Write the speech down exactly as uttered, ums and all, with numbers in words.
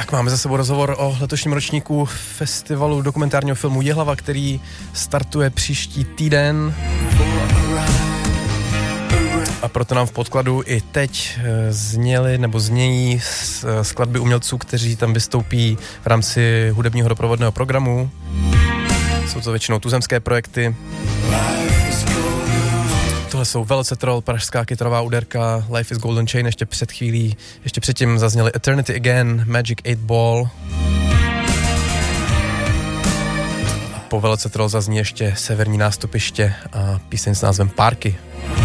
Tak máme za sebou rozhovor o letošním ročníku festivalu dokumentárního filmu Jihlava, který startuje příští týden. A proto nám v podkladu i teď zněly nebo znějí skladby umělců, kteří tam vystoupí v rámci hudebního doprovodného programu. Jsou to většinou tuzemské projekty. Tohle jsou Velocetral, pražská kytarová úderka, Life is Golden Chain, ještě před chvílí, ještě předtím zazněly Eternity Again, Magic eight Ball. A po Velocetral zazní ještě Severní nástupiště a píseň s názvem Parky.